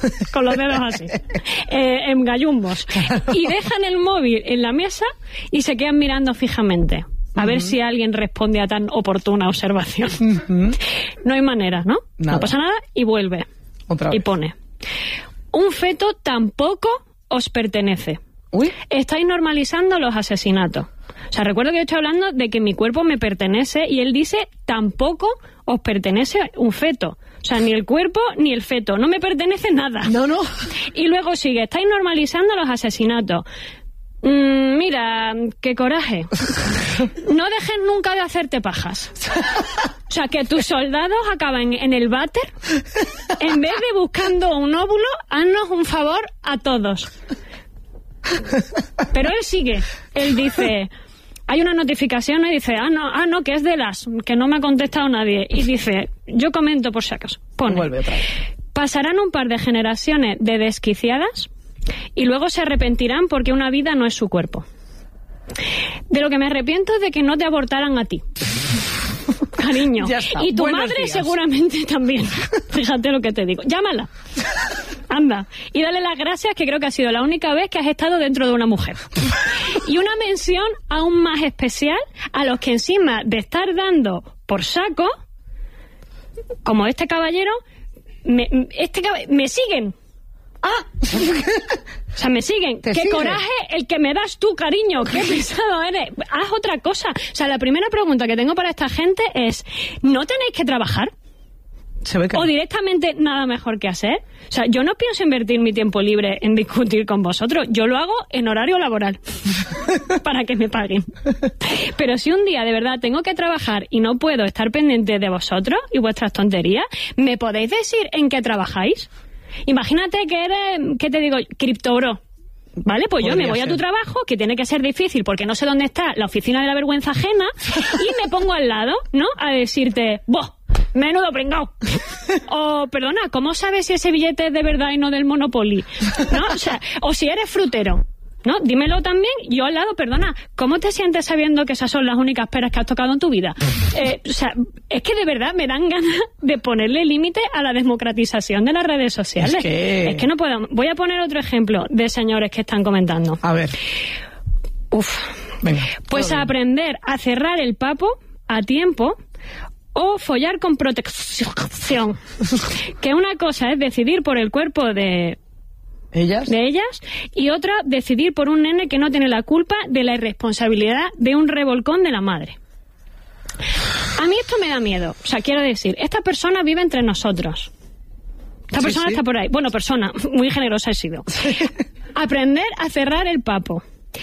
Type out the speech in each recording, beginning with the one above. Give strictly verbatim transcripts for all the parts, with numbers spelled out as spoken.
con los dedos así, eh, en gallumbos, y dejan el móvil en la mesa y se quedan mirando fijamente. A uh-huh. ver si alguien responde a tan oportuna observación. Uh-huh. No hay manera, ¿no? Nada. No pasa nada y vuelve. Otra vez. Y pone: un feto tampoco os pertenece. Uy. Estáis normalizando los asesinatos. O sea, recuerdo que yo estoy hablando de que mi cuerpo me pertenece y él dice tampoco os pertenece un feto. O sea, ni el cuerpo ni el feto. No me pertenece nada. No, no. Y luego sigue: estáis normalizando los asesinatos. Mm, mira, qué coraje. No dejes nunca de hacerte pajas. O sea, que tus soldados acaban en el váter, en vez de buscando un óvulo, haznos un favor a todos. Pero él sigue. Él dice, hay una notificación y dice, ah, no, ah, no, que es de las, que no me ha contestado nadie. Y dice, yo comento por si acaso. Pone, vuelve otra vez. Pasarán un par de generaciones de desquiciadas y luego se arrepentirán porque una vida no es su cuerpo. De lo que me arrepiento es de que no te abortaran a ti. Cariño. Y tu Buenos madre días. seguramente también. Fíjate lo que te digo. Llámala. Anda. Y dale las gracias, que creo que ha sido la única vez que has estado dentro de una mujer. Y una mención aún más especial a los que encima de estar dando por saco, como este caballero, me, este cab- me siguen. Ah. O sea, me siguen. ¡Qué sigue? coraje el que me das tú, cariño! ¡Qué pesado eres! Haz otra cosa. O sea, la primera pregunta que tengo para esta gente es, ¿no tenéis que trabajar? Se ve que ¿O no. directamente nada mejor que hacer? O sea, yo no pienso invertir mi tiempo libre en discutir con vosotros. Yo lo hago en horario laboral. Para que me paguen. Pero si un día de verdad tengo que trabajar y no puedo estar pendiente de vosotros y vuestras tonterías, ¿me podéis decir en qué trabajáis? Imagínate que eres, ¿qué te digo? Criptobro. Vale, pues yo Podría me voy ser. a tu trabajo, que tiene que ser difícil porque no sé dónde está la oficina de la vergüenza ajena, y me pongo al lado, ¿no? A decirte, ¡boh! Menudo pringao. O, perdona, ¿cómo sabes si ese billete es de verdad y no del Monopoly? ¿No? O sea, o si eres frutero, ¿no? Dímelo también. Yo al lado, perdona, ¿cómo te sientes sabiendo que esas son las únicas peras que has tocado en tu vida? Eh, o sea, es que de verdad me dan ganas de ponerle límite a la democratización de las redes sociales. Es que... Es que no puedo. Voy a poner otro ejemplo de señores que están comentando. A ver. Uf. Venga. Pues a aprender a cerrar el papo a tiempo o follar con protección. Que una cosa es decidir por el cuerpo de... ¿Ellas? de ellas, y otra, decidir por un nene que no tiene la culpa de la irresponsabilidad de un revolcón de la madre. A mí esto me da miedo. O sea, quiero decir, esta persona vive entre nosotros. Esta Sí, persona sí. está por ahí. Bueno, persona, muy generosa he sido. Aprender a cerrar el papo.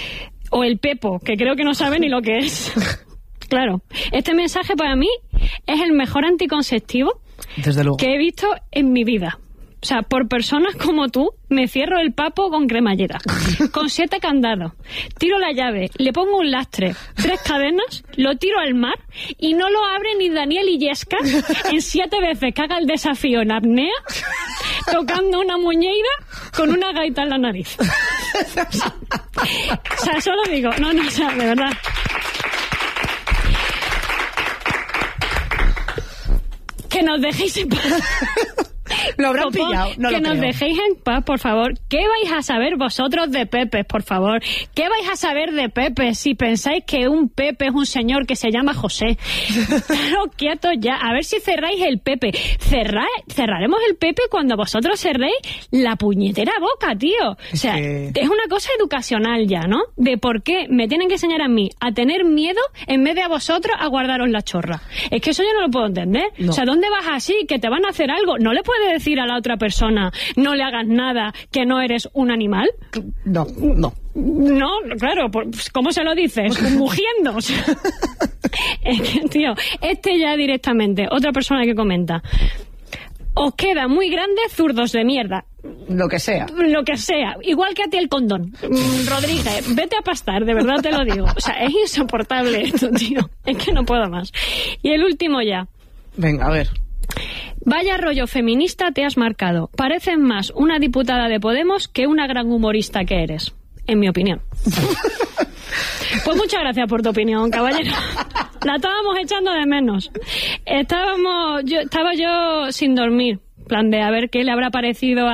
O el pepo, que creo que no sabe ni lo que es. Claro. Este mensaje para mí es el mejor anticonceptivo Desde luego. que he visto en mi vida. O sea, por personas como tú, me cierro el papo con cremallera, con siete candados, tiro la llave, le pongo un lastre, tres cadenas, lo tiro al mar y no lo abre ni Daniel Illescas en siete veces que haga el desafío en apnea, tocando una muñeira con una gaita en la nariz. O sea, eso lo digo. No, no, o sea, de verdad. Que nos dejéis en paz. Lo habrán Copón, pillado. No que lo nos creo. dejéis en paz, por favor. ¿Qué vais a saber vosotros de Pepe, por favor? ¿Qué vais a saber de Pepe si pensáis que un Pepe es un señor que se llama José? Claro, quietos ya. A ver si cerráis el Pepe. Cerra, cerraremos el Pepe cuando vosotros cerréis la puñetera boca, tío. O sea, Es que- es una cosa educacional ya, ¿no? De por qué me tienen que enseñar a mí a tener miedo en vez de a vosotros a guardaros la chorra. Es que eso yo no lo puedo entender. No. O sea, ¿dónde vas así? Que te van a hacer algo. ¿No le puedes decir a la otra persona, no le hagas nada, que no eres un animal? No, no. No, claro, pues, ¿cómo se lo dices? Mugiendo. O sea, es que, tío, este ya directamente, otra persona que comenta, os queda muy grande, zurdos de mierda. Lo que sea. Lo que sea, igual que a ti el condón. Mm, Rodríguez, vete a pastar, de verdad te lo digo. O sea, es insoportable esto, tío. Es que no puedo más. Y el último ya. Venga, a ver. Vaya rollo feminista te has marcado. Pareces más una diputada de Podemos que una gran humorista que eres, en mi opinión. Pues muchas gracias por tu opinión, caballero. La estábamos echando de menos. Estábamos, yo, estaba yo sin dormir, plan de a ver qué le habrá parecido a